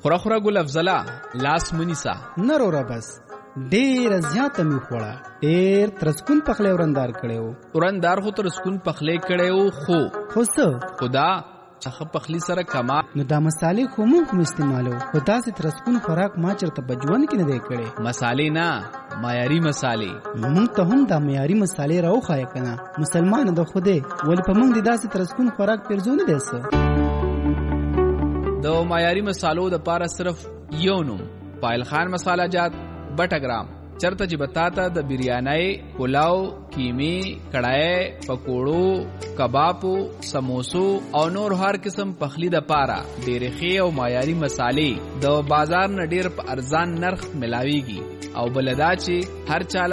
خوره ګل افضله لاس منیسا نرورا بس ډیر زیاته می خوړه ډیر ترسکون پخلی ورندار کړو ورندار خو ترسکون پخلی کړو خو څه خدا څخه پخلی سره کما نو دا مصالې خو مونږ استعمالو خو داسې ترسکون خوراک ما چرته بجوان کې نه دی کړی مصالې نه معیاري مصالې مونږ ته هم دا معیاري مصالې راوخایه کنه مسلمان د خوده ولې په مونږ د داسې ترسکون خوراک پرځونه دی څه د معیاري مصالو د پاره صرف یو نوم پایل خان مساله جات بټګرام چرته چې بتاته د بریانۍ پلاو کیمی کړای پکوړو کبابو سموسو او نور هر قسم پخلی د پاره ډېرې ښې او معیاري مصالې د بازار نه ډېر په ارزان نرخ ملاويږي او بلدا چې هر چاله